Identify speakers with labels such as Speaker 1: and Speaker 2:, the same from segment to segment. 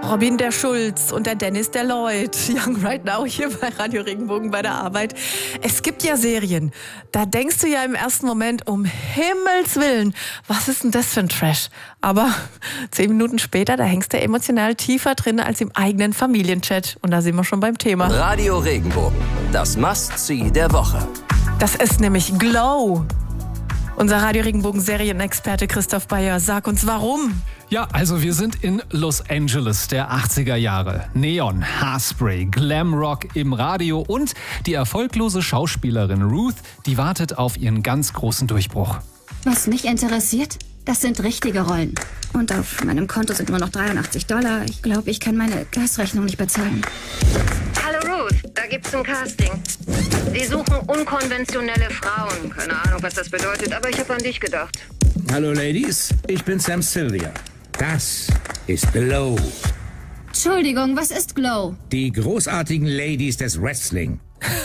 Speaker 1: Robin der Schulz und der Dennis der Lloyd. Young Right Now hier bei Radio Regenbogen bei der Arbeit. Es gibt ja Serien, da denkst du ja im ersten Moment, um Himmels Willen, was ist denn das für ein Trash? Aber 10 Minuten später, da hängst du emotional tiefer drin als im eigenen Familienchat. Und da sind wir schon beim Thema.
Speaker 2: Radio Regenbogen, das Must-See der Woche.
Speaker 1: Das ist nämlich Glow. Unser Radio Regenbogen Serienexperte Christoph Bayer, sag uns warum.
Speaker 3: Ja, also wir sind in Los Angeles der 80er Jahre. Neon, Haarspray, Glamrock im Radio und die erfolglose Schauspielerin Ruth, die wartet auf ihren ganz großen Durchbruch.
Speaker 4: Was mich interessiert, das sind richtige Rollen. Und auf meinem Konto sind nur noch $83. Ich glaube, ich kann meine Gasrechnung nicht bezahlen.
Speaker 5: Hallo Ruth, da gibt's ein Casting. Die suchen unkonventionelle Frauen. Keine Ahnung, was das bedeutet, aber ich habe an dich gedacht.
Speaker 6: Hallo Ladies, ich bin Sam Sylvia. Das ist Glow.
Speaker 4: Entschuldigung, was ist Glow?
Speaker 6: Die großartigen Ladies des Wrestling.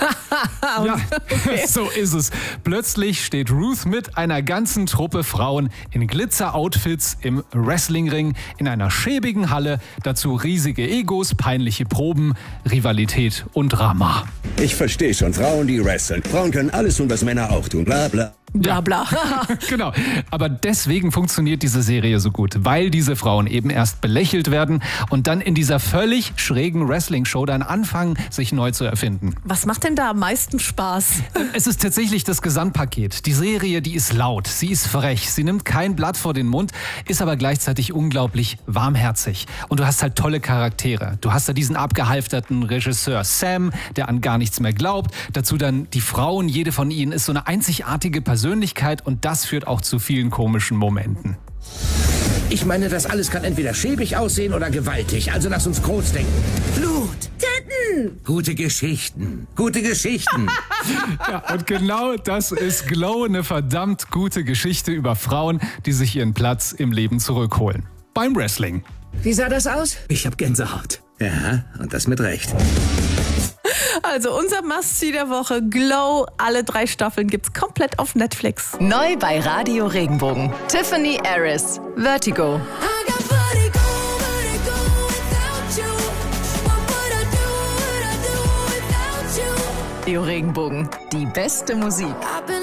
Speaker 3: Ja, so ist es. Plötzlich steht Ruth mit einer ganzen Truppe Frauen in Glitzer-Outfits im Wrestlingring in einer schäbigen Halle. Dazu riesige Egos, peinliche Proben, Rivalität und Drama.
Speaker 7: Ich verstehe schon, Frauen, die wresteln. Frauen können alles tun, was Männer auch tun. Bla bla.
Speaker 1: Bla bla.
Speaker 3: Genau. Aber deswegen funktioniert diese Serie so gut, weil diese Frauen eben erst belächelt werden und dann in dieser völlig schrägen Wrestling-Show dann anfangen, sich neu zu erfinden.
Speaker 1: Was macht denn da am meisten Spaß?
Speaker 3: Es ist tatsächlich das Gesamtpaket. Die Serie, die ist laut, sie ist frech, sie nimmt kein Blatt vor den Mund, ist aber gleichzeitig unglaublich warmherzig. Und du hast halt tolle Charaktere. Du hast da diesen abgehalfterten Regisseur Sam, der an gar nichts mehr glaubt. Dazu dann die Frauen, jede von ihnen ist so eine einzigartige Persönlichkeit und das führt auch zu vielen komischen Momenten.
Speaker 6: Ich meine, das alles kann entweder schäbig aussehen oder gewaltig. Also lass uns groß denken. Blut, Titten, gute Geschichten, gute Geschichten.
Speaker 3: Ja, und genau das ist Glow, eine verdammt gute Geschichte über Frauen, die sich ihren Platz im Leben zurückholen. Beim Wrestling.
Speaker 6: Wie sah das aus?
Speaker 7: Ich hab Gänsehaut. Ja, und das mit Recht.
Speaker 1: Also unser Must-See der Woche, Glow. Alle 3 Staffeln gibt's komplett auf Netflix.
Speaker 8: Neu bei Radio Regenbogen. Tiffany Harris, Vertigo. Radio Regenbogen, die beste Musik.